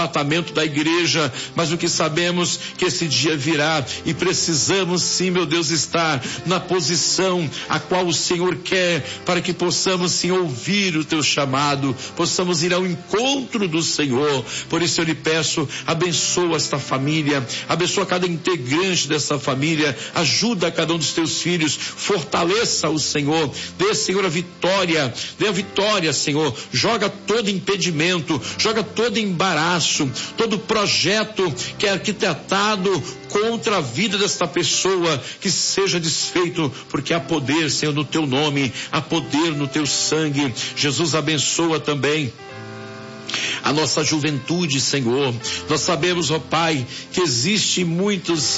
arrebatamento da igreja, mas o que sabemos que esse dia virá e precisamos sim, meu Deus, estar na posição a qual o Senhor quer, para que possamos sim ouvir o teu chamado, possamos ir ao encontro do Senhor. Por isso eu lhe peço, abençoa esta família, abençoa cada integrante dessa família, ajuda cada um dos teus filhos, fortaleça o Senhor, dê, Senhor, a vitória, dê a vitória, Senhor, joga todo impedimento, joga todo embaraço, todo projeto que é arquitetado contra a vida desta pessoa, que seja desfeito, porque há poder, Senhor, no teu nome, há poder no teu sangue. Jesus, abençoa também a nossa juventude, Senhor. Nós sabemos, ó Pai, que existe muitas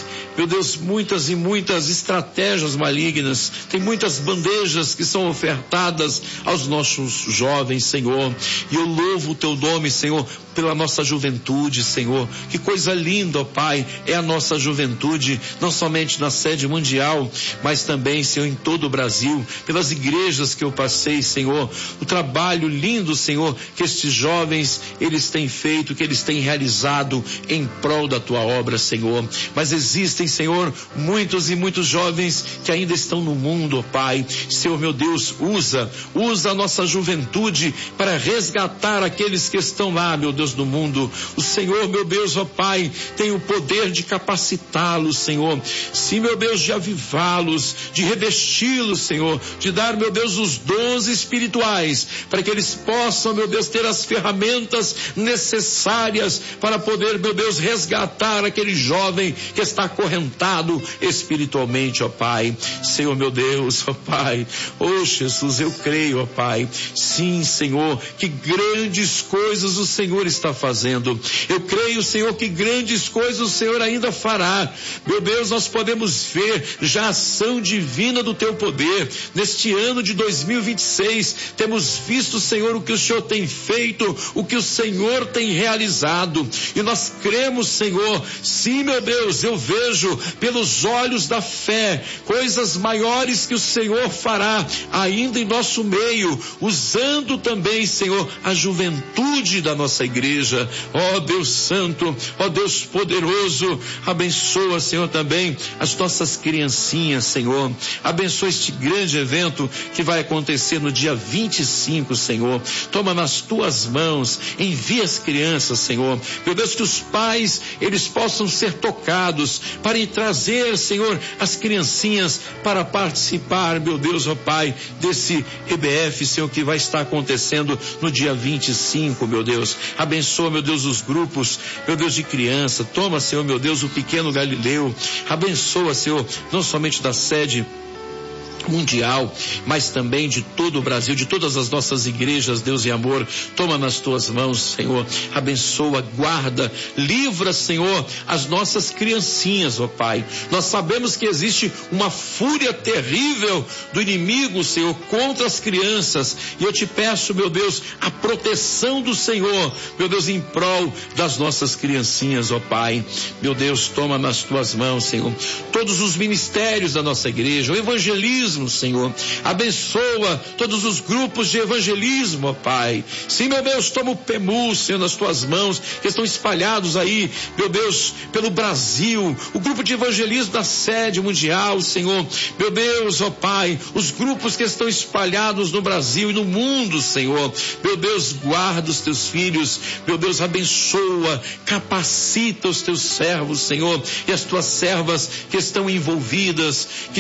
e muitas estratégias malignas, tem muitas bandejas que são ofertadas aos nossos jovens, Senhor, e eu louvo o teu nome, Senhor, pela nossa juventude, Senhor. Que coisa linda, ó Pai, é a nossa juventude, não somente na sede mundial, mas também, Senhor, em todo o Brasil, pelas igrejas que eu passei, Senhor, o trabalho lindo, Senhor, que estes jovens, eles têm feito, que eles têm realizado em prol da tua obra, Senhor. Mas existem, Senhor, muitos e muitos jovens que ainda estão no mundo, ó Pai. Senhor, meu Deus, usa a nossa juventude para resgatar aqueles que estão lá, meu Deus, do mundo. O Senhor, meu Deus, ó Pai, tem o poder de capacitá-los, Senhor. Sim, meu Deus, de avivá-los, de revesti-los, Senhor, de dar, meu Deus, os dons espirituais, para que eles possam, meu Deus, ter as ferramentas necessárias para poder, meu Deus, resgatar aquele jovem que está acorrentado espiritualmente, ó Pai. Senhor, meu Deus, ó Pai, ó Jesus, eu creio, ó Pai, sim, Senhor, que grandes coisas o Senhor está fazendo. Eu creio, Senhor, que grandes coisas o Senhor ainda fará. Meu Deus, nós podemos ver já a ação divina do teu poder. Neste ano de 2026, temos visto, Senhor, o que o Senhor tem feito, o que o Senhor tem realizado, e nós cremos, Senhor, sim, meu Deus, eu vejo pelos olhos da fé coisas maiores que o Senhor fará ainda em nosso meio, usando também, Senhor, a juventude da nossa igreja. Ó Deus Santo, ó Deus poderoso, abençoa, Senhor, também as nossas criancinhas, Senhor. Abençoa este grande evento que vai acontecer no dia 25, Senhor. Toma nas tuas mãos, envia as crianças, Senhor. Meu Deus, que os pais, eles possam ser tocados para trazer, Senhor, as criancinhas para participar, meu Deus, ó Pai, desse EBF, Senhor, que vai estar acontecendo no dia 25, meu Deus. Abençoa, meu Deus, os grupos, meu Deus, de criança. Toma, Senhor, meu Deus, o pequeno Galileu. Abençoa, Senhor, não somente da sede mundial, mas também de todo o Brasil, de todas as nossas igrejas, Deus e amor. Toma nas tuas mãos, Senhor, abençoa, guarda, livra, Senhor, as nossas criancinhas, ó Pai. Nós sabemos que existe uma fúria terrível do inimigo, Senhor, contra as crianças, e eu te peço, meu Deus, a proteção do Senhor, meu Deus, em prol das nossas criancinhas, ó Pai. Meu Deus, toma nas tuas mãos, Senhor, todos os ministérios da nossa igreja, o evangelismo, Senhor, abençoa todos os grupos de evangelismo, ó Pai. Sim, meu Deus, toma o PEMU, Senhor, nas tuas mãos, que estão espalhados aí, meu Deus, pelo Brasil, o grupo de evangelismo da sede mundial, Senhor, meu Deus, ó Pai, os grupos que estão espalhados no Brasil e no mundo, Senhor, meu Deus, guarda os teus filhos, meu Deus, abençoa, capacita os teus servos, Senhor, e as tuas servas que estão envolvidos, que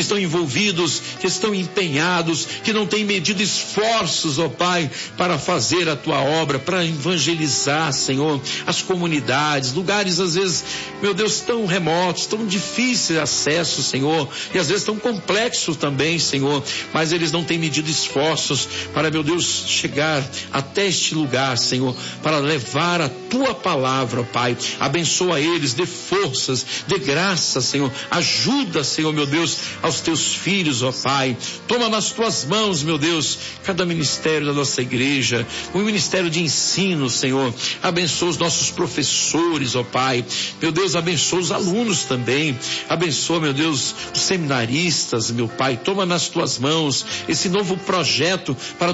estão empenhados, que não têm medido esforços, ó Pai, para fazer a tua obra, para evangelizar, Senhor, as comunidades, lugares às vezes, meu Deus, tão remotos, tão difíceis de acesso, Senhor, e às vezes tão complexos também, Senhor, mas eles não têm medido esforços para, meu Deus, chegar até este lugar, Senhor, para levar a tua palavra, ó Pai. Abençoa eles, dê forças, dê graça, Senhor, ajuda, Senhor, meu Deus, aos teus filhos, ó Pai. Toma nas tuas mãos, meu Deus, cada ministério da nossa igreja, o ministério de ensino, Senhor. Abençoa os nossos professores, ó Pai. Meu Deus, abençoa os alunos também. Abençoa, meu Deus, os seminaristas, meu Pai. Toma nas tuas mãos esse novo projeto para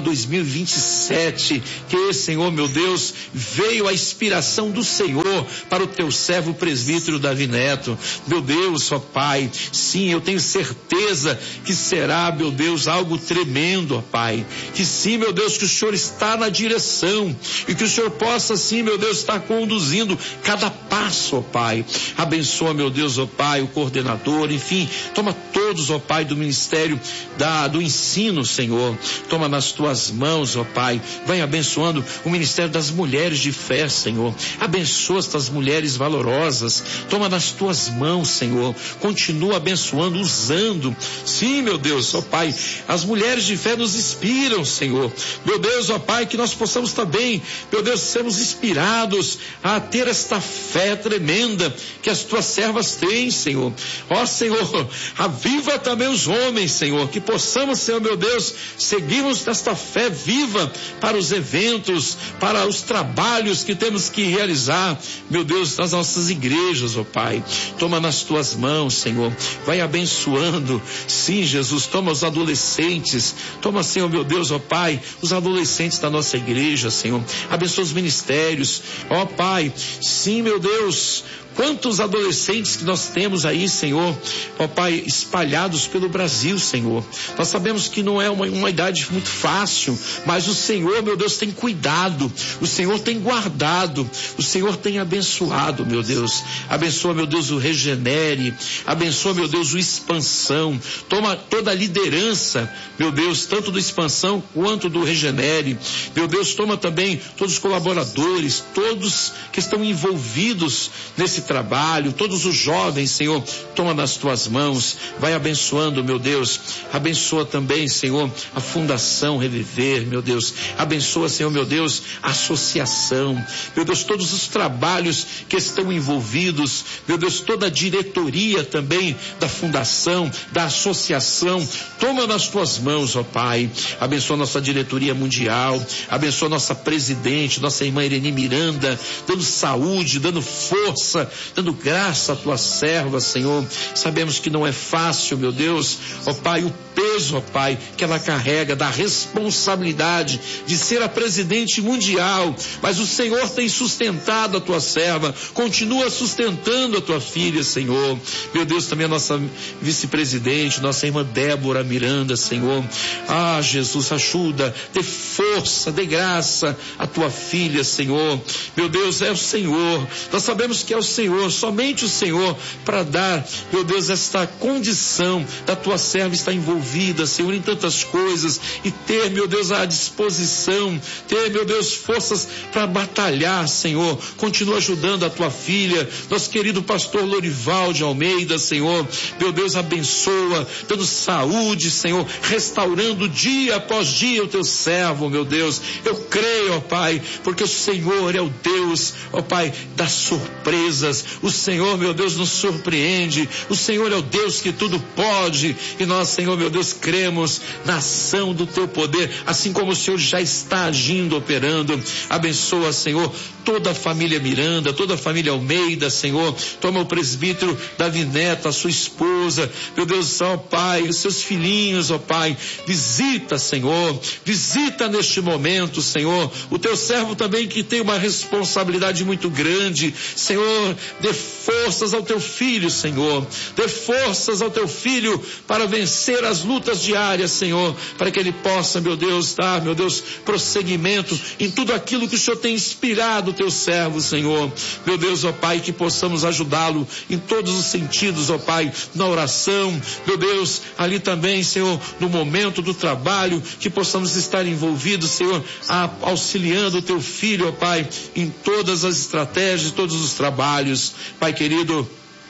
2027, que, Senhor, meu Deus, veio a inspiração do Senhor para o teu servo presbítero Davi Neto. Meu Deus, ó Pai, sim, eu tenho certeza que será, meu Deus, algo tremendo, ó Pai. Que sim, meu Deus, que o Senhor está na direção e que o Senhor possa, sim, meu Deus, estar conduzindo cada passo, ó Pai. Abençoa, meu Deus, ó Pai, o coordenador, enfim, toma todos, ó Pai, do ministério do ensino, Senhor. Toma nas tuas mãos, ó Pai. Vai abençoando o ministério das mulheres de fé, Senhor. Abençoa estas mulheres valorosas. Toma nas tuas mãos, Senhor. Continua abençoando, usando. Sim, meu Deus, ó Pai, as mulheres de fé nos inspiram, Senhor. Meu Deus, ó Pai, que nós possamos também, meu Deus, sermos inspirados a ter esta fé tremenda que as tuas servas têm, Senhor. Ó Senhor, aviva também os homens, Senhor, que possamos, Senhor, meu Deus, seguirmos nesta fé viva para os eventos, para os trabalhos que temos que realizar, meu Deus, nas nossas igrejas, ó Pai. Toma nas tuas mãos, Senhor. Vai abençoando. Sim, Jesus, toma os adolescentes. Toma, Senhor, meu Deus, ó Pai, os adolescentes da nossa igreja, Senhor. Abençoa os ministérios, ó Pai. Sim, meu Deus, quantos adolescentes que nós temos aí, Senhor, ó Pai, espalhados pelo Brasil, Senhor. Nós sabemos que não é uma idade muito fácil, mas o Senhor, meu Deus, tem cuidado, o Senhor tem guardado, o Senhor tem abençoado, meu Deus. Abençoa, meu Deus, o Regenere, abençoa, meu Deus, o Expansão. Toma toda a liderança, meu Deus, tanto do Expansão quanto do Regenere. Meu Deus, toma também todos os colaboradores, todos que estão envolvidos nesse trabalho, todos os jovens, Senhor, toma nas tuas mãos, vai abençoando, meu Deus. Abençoa também, Senhor, a Fundação Reviver, meu Deus. Abençoa, Senhor, meu Deus, a associação, meu Deus, todos os trabalhos que estão envolvidos, meu Deus, toda a diretoria também da Fundação, da associação, toma nas tuas mãos, ó Pai. Abençoa nossa diretoria mundial, abençoa nossa presidente, nossa irmã Irene Miranda, dando saúde, dando força, dando graça à tua serva, Senhor. Sabemos que não é fácil, meu Deus, ó Pai, o peso, ó Pai, que ela carrega da responsabilidade de ser a presidente mundial, mas o Senhor tem sustentado a tua serva, continua sustentando a tua filha, Senhor. Meu Deus, também a nossa vice-presidente, nossa irmã Débora Miranda, Senhor. Ah, Jesus, ajuda, dê força, dê graça à tua filha, Senhor. Meu Deus, é o Senhor, nós sabemos que é o Senhor, somente o Senhor, para dar, meu Deus, esta condição da tua serva estar envolvida, Senhor, em tantas coisas, e ter, meu Deus, a disposição, ter, meu Deus, forças para batalhar, Senhor. Continua ajudando a tua filha, nosso querido pastor Lorival de Almeida, Senhor. Meu Deus, abençoa, dando saúde, Senhor, restaurando dia após dia o teu servo, meu Deus. Eu creio, ó Pai, porque o Senhor é o Deus, ó Pai, das surpresas. O Senhor, meu Deus, nos surpreende. O Senhor é o Deus que tudo pode, e nós, Senhor, meu Deus, cremos na ação do teu poder, assim como o Senhor já está agindo, operando. Abençoa, Senhor, toda a família Miranda, toda a família Almeida, Senhor. Toma o presbítero Davi Neto, a sua esposa, meu Deus, ó Pai, os seus filhinhos, ó Pai. Visita, Senhor, visita neste momento, Senhor, o teu servo também, que tem uma responsabilidade muito grande. Senhor, dê forças ao teu filho, Senhor, dê forças ao teu filho para vencer as lutas diárias, Senhor, para que ele possa, meu Deus, dar, meu Deus, prosseguimento em tudo aquilo que o Senhor tem inspirado o teu servo, Senhor. Meu Deus, ó Pai, que possamos ajudá-lo em todos os sentidos, ó Pai, na oração, meu Deus, ali também, Senhor, no momento do trabalho, que possamos estar envolvidos, Senhor, auxiliando o teu filho, ó Pai, em todas as estratégias, todos os trabalhos. Pai querido,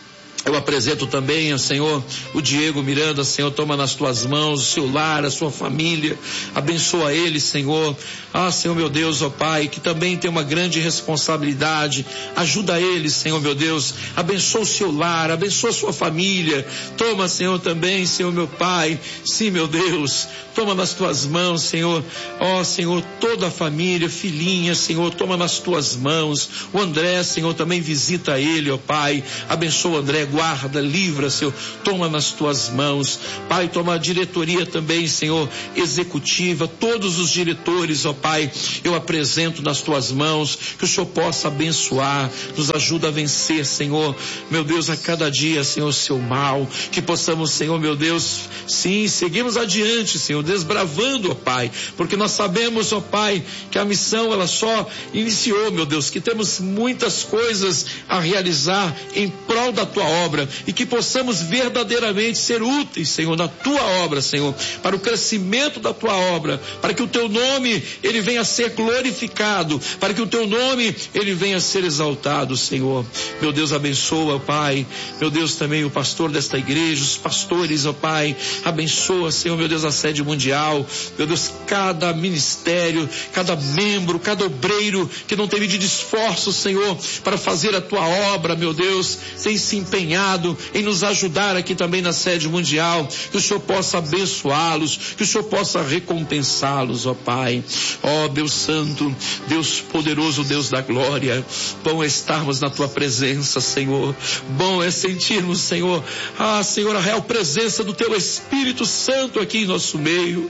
Eu apresento também, Senhor, o Diego Miranda, Senhor, toma nas tuas mãos o seu lar, a sua família, abençoa ele, Senhor. Senhor meu Deus, Pai, que também tem uma grande responsabilidade, ajuda ele, Senhor meu Deus, abençoa o seu lar, abençoa a sua família, toma, Senhor, também, Senhor meu Pai, sim, meu Deus, toma nas tuas mãos, Senhor, Senhor, toda a família, filhinha, Senhor, toma nas tuas mãos, o André, Senhor, também visita ele, Pai, abençoa o André, guarda, livra, Senhor, toma nas tuas mãos, Pai, toma a diretoria também, Senhor, executiva, todos os diretores, Pai, eu apresento nas tuas mãos, que o Senhor possa abençoar, nos ajuda a vencer, Senhor, meu Deus, a cada dia, Senhor, o seu mal, que possamos, Senhor, meu Deus, sim, seguimos adiante, Senhor, desbravando, Pai, porque nós sabemos, Pai, que a missão, ela só iniciou, meu Deus, que temos muitas coisas a realizar em prol da tua obra, e que possamos verdadeiramente ser úteis, Senhor, na tua obra, Senhor, para o crescimento da tua obra, para que o teu nome, ele venha a ser glorificado, para que o teu nome, ele venha a ser exaltado, Senhor. Meu Deus, abençoa, Pai, meu Deus, também o pastor desta igreja, os pastores, Pai, abençoa, Senhor, meu Deus, a sede mundial, meu Deus, cada ministério, cada membro, cada obreiro que não tem medido esforço, Senhor, para fazer a tua obra, meu Deus, tem se empenhado em nos ajudar aqui também na sede mundial, que o Senhor possa abençoá-los, que o Senhor possa recompensá-los, Pai. Deus Santo, Deus poderoso, Deus da glória, bom é estarmos na tua presença, Senhor, bom é sentirmos, Senhor, Senhor, a real presença do teu Espírito Santo aqui em nosso meio.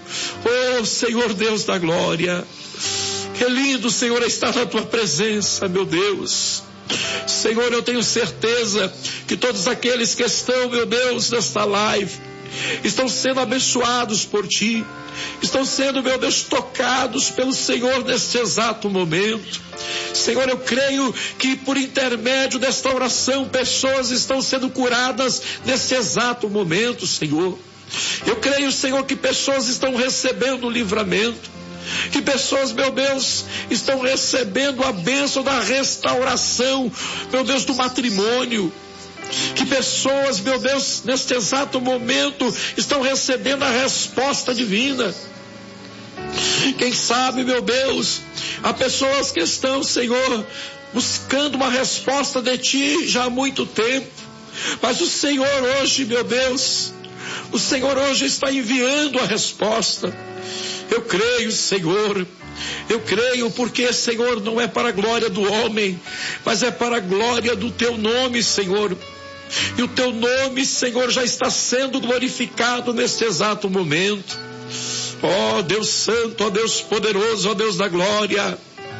Senhor Deus da glória, que lindo, Senhor, é estar na tua presença, meu Deus. Senhor, eu tenho certeza que todos aqueles que estão, meu Deus, nesta live, estão sendo abençoados por ti, estão sendo, meu Deus, tocados pelo Senhor neste exato momento. Senhor, eu creio que por intermédio desta oração, pessoas estão sendo curadas nesse exato momento, Senhor. Eu creio, Senhor, que pessoas estão recebendo o livramento, que pessoas, meu Deus, estão recebendo a bênção da restauração, meu Deus, do matrimônio. Que pessoas, meu Deus, neste exato momento estão recebendo a resposta divina. Quem sabe, meu Deus, há pessoas que estão, Senhor, buscando uma resposta de ti já há muito tempo, mas o Senhor hoje, meu Deus, o Senhor hoje está enviando a resposta. Eu creio, Senhor, eu creio, porque, Senhor, não é para a glória do homem, mas é para a glória do teu nome, Senhor. E o teu nome, Senhor, já está sendo glorificado neste exato momento. Deus Santo, Deus poderoso, Deus da glória.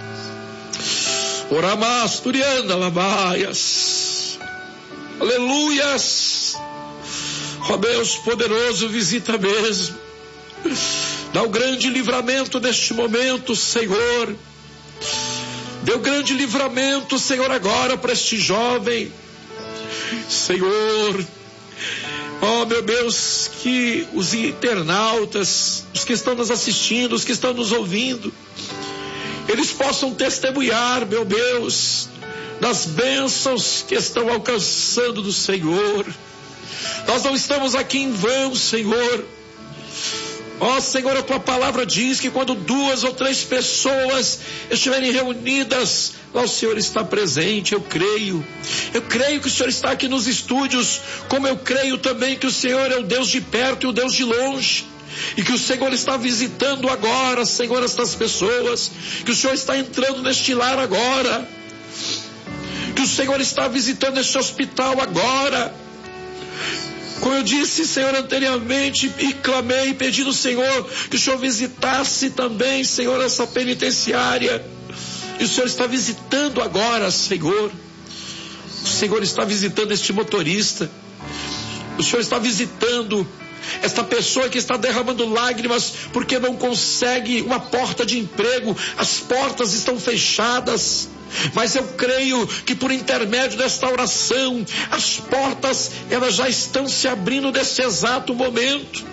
Oramasturianda labaias. Aleluias. Deus poderoso, visita mesmo. Dá o grande livramento neste momento, Senhor. Dê o grande livramento, Senhor, agora para este jovem. Senhor, meu Deus, que os internautas, os que estão nos assistindo, os que estão nos ouvindo, eles possam testemunhar, meu Deus, das bênçãos que estão alcançando do Senhor. Nós não estamos aqui em vão, Senhor. Senhor, a tua palavra diz que quando 2 ou 3 pessoas estiverem reunidas, lá o Senhor está presente. Eu creio que o Senhor está aqui nos estúdios, como eu creio também que o Senhor é o Deus de perto e o Deus de longe, e que o Senhor está visitando agora, Senhor, estas pessoas, que o Senhor está entrando neste lar agora, que o Senhor está visitando este hospital agora. Como eu disse, Senhor, anteriormente, e clamei, pedindo, Senhor, que o Senhor visitasse também, Senhor, essa penitenciária. E o Senhor está visitando agora, Senhor. O Senhor está visitando este motorista. O Senhor está visitando esta pessoa que está derramando lágrimas porque não consegue uma porta de emprego. As portas estão fechadas. Mas eu creio que por intermédio desta oração, as portas, elas já estão se abrindo nesse exato momento.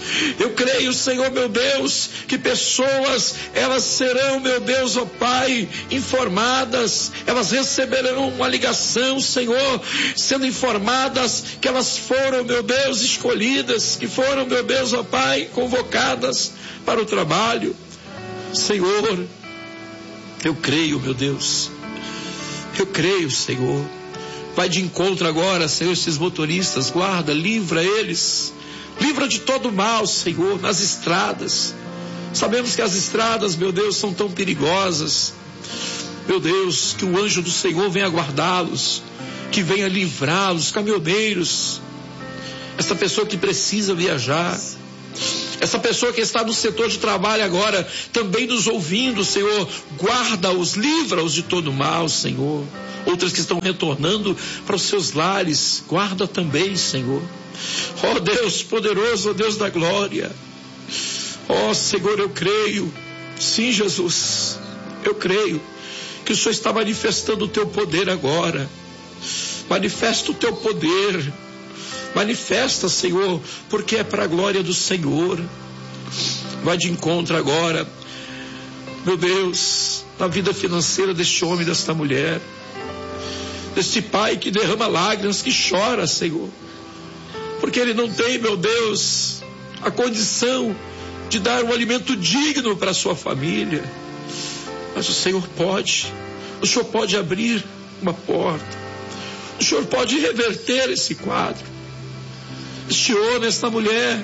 Eu creio, Senhor, meu Deus, que pessoas, elas serão, meu Deus, ó Pai, informadas, elas receberão uma ligação, Senhor, sendo informadas que elas foram, meu Deus, escolhidas, que foram, meu Deus, ó Pai, convocadas para o trabalho. Senhor, eu creio, meu Deus, eu creio, Senhor. Vai de encontro agora, Senhor, esses motoristas, guarda, livra eles, livra de todo mal, Senhor, nas estradas. Sabemos que as estradas, meu Deus, são tão perigosas. Meu Deus, que o anjo do Senhor venha guardá-los, que venha livrá-los, caminhoneiros, essa pessoa que precisa viajar, essa pessoa que está no setor de trabalho agora, também nos ouvindo, Senhor, guarda-os, livra-os de todo mal, Senhor. Outras que estão retornando para os seus lares, guarda também, Senhor. Ó Deus poderoso, ó Deus da glória. Ó Senhor, eu creio, sim, Jesus, eu creio que o Senhor está manifestando o teu poder agora. Manifesta o teu poder, manifesta, Senhor, porque é para a glória do Senhor. Vai de encontro agora, meu Deus, na vida financeira deste homem, desta mulher, deste pai que derrama lágrimas, que chora, Senhor, porque ele não tem, meu Deus, a condição de dar um alimento digno para a sua família. Mas o Senhor pode, o Senhor pode abrir uma porta, o Senhor pode reverter esse quadro. Este homem, esta mulher,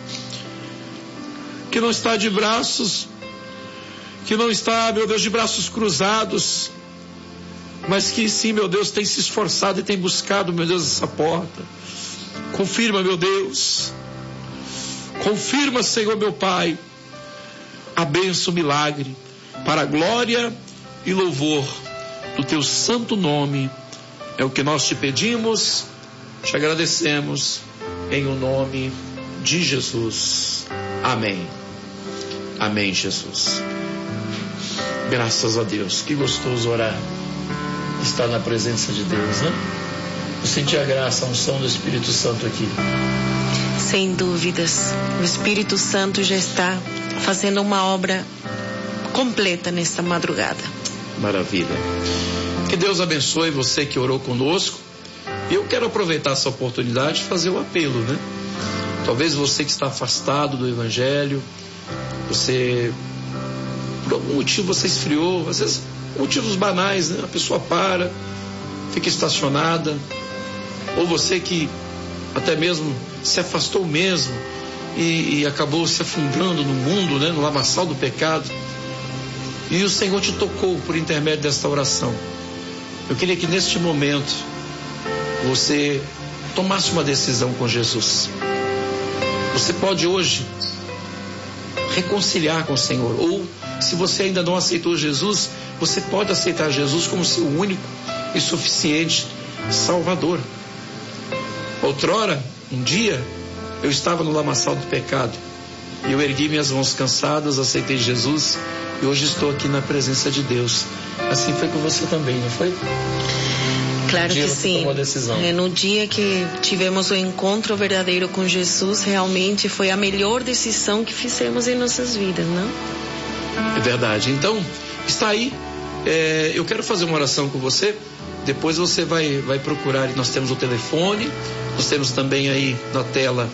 que não está de braços, que não está, meu Deus, de braços cruzados, mas que sim, meu Deus, tem se esforçado e tem buscado, meu Deus, essa porta. Confirma, meu Deus, confirma, Senhor, meu Pai, a bênção, o milagre, para a glória e louvor do teu santo nome. É o que nós te pedimos, te agradecemos, em o nome de Jesus. Amém. Amém, Jesus. Graças a Deus. Que gostoso orar, estar na presença de Deus, né? Eu senti a graça, a unção do Espírito Santo aqui. Sem dúvidas, o Espírito Santo já está fazendo uma obra completa nesta madrugada. Maravilha. Que Deus abençoe você que orou conosco. E eu quero aproveitar essa oportunidade de fazer o apelo, né? Talvez você que está afastado do Evangelho, você, por algum motivo você esfriou, às vezes motivos banais, né? A pessoa para, fica estacionada, ou você que até mesmo se afastou mesmo e acabou se afundando no mundo, né? No lamaçal do pecado, e o Senhor te tocou por intermédio desta oração. Eu queria que neste momento você tomasse uma decisão com Jesus. Você pode hoje reconciliar com o Senhor, ou se você ainda não aceitou Jesus, você pode aceitar Jesus como seu único e suficiente Salvador. Outrora, um dia, eu estava no lamaçal do pecado e eu ergui minhas mãos cansadas, aceitei Jesus e hoje estou aqui na presença de Deus. Assim foi com você também, não foi? Claro que sim. No dia que tivemos o encontro verdadeiro com Jesus, realmente foi a melhor decisão que fizemos em nossas vidas, não? É verdade. Então, está aí. Eu quero fazer uma oração com você. Depois você vai procurar. Nós temos o telefone, nós temos também aí na tela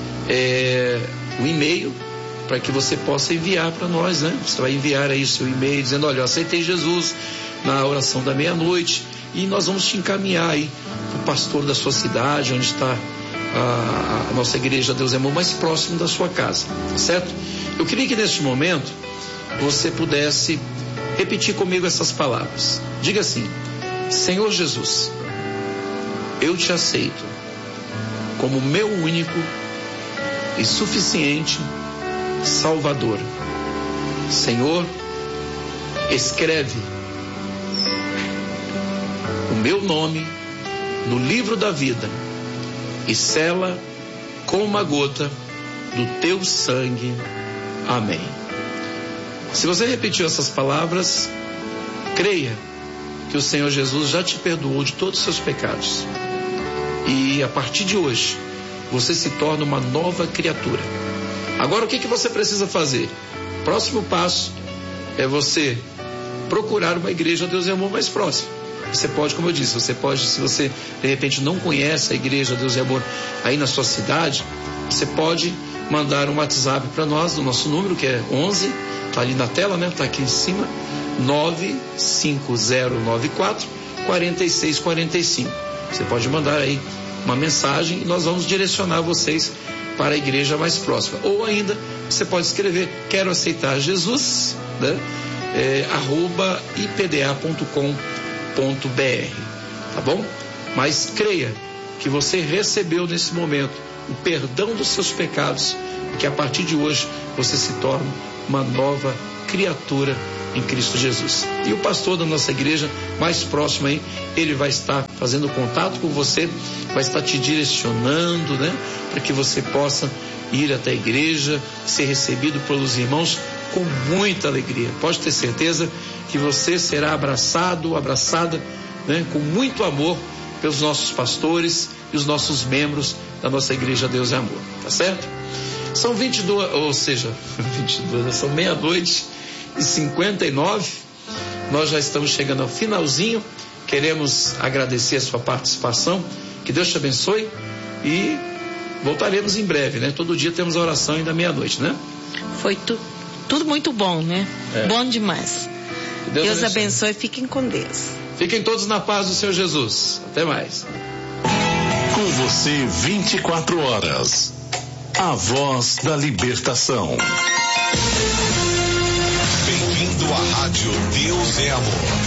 o e-mail, para que você possa enviar para nós, né? Você vai enviar aí o seu e-mail dizendo: olha, eu aceitei Jesus na oração da meia-noite. E nós vamos te encaminhar aí para o pastor da sua cidade, onde está a nossa igreja Deus é Amor, mais próximo da sua casa, certo? Eu queria que neste momento você pudesse repetir comigo essas palavras. Diga assim: Senhor Jesus, eu te aceito como meu único e suficiente Salvador. Senhor, escreve o meu nome no livro da vida e sela com uma gota do teu sangue. Amém. Se você repetiu essas palavras, creia que o Senhor Jesus já te perdoou de todos os seus pecados. E a partir de hoje, você se torna uma nova criatura. Agora, o que você precisa fazer? Próximo passo é você procurar uma igreja Deus e Amor mais próxima. Você pode, como eu disse, se você de repente não conhece a igreja Deus e Amor aí na sua cidade, você pode mandar um WhatsApp para nós, do nosso número, que é 11, tá ali na tela, né? Tá aqui em cima, 95094 4645. Você pode mandar aí uma mensagem e nós vamos direcionar vocês para a igreja mais próxima. Ou ainda, você pode escrever, quero aceitar Jesus, né? @ipda.com.br, tá bom? Mas creia que você recebeu nesse momento o perdão dos seus pecados e que a partir de hoje você se torna uma nova criatura em Cristo Jesus. E o pastor da nossa igreja mais próximo aí, ele vai estar fazendo contato com você, vai estar te direcionando, né? Para que você possa ir até a igreja, ser recebido pelos irmãos com muita alegria. Pode ter certeza que você será abraçada, né? Com muito amor pelos nossos pastores e os nossos membros da nossa igreja Deus é Amor, tá certo? São 22, ou seja, 22, são 00:59. Nós já estamos chegando ao finalzinho. Queremos agradecer a sua participação. Que Deus te abençoe e voltaremos em breve, né? Todo dia temos a oração ainda meia-noite, né? Foi tudo muito bom, né? Bom demais. Deus abençoe. Fiquem com Deus. Fiquem todos na paz do Senhor Jesus. Até mais. Com você 24 horas. A voz da libertação. Bem-vindo à Rádio Deus é Amor.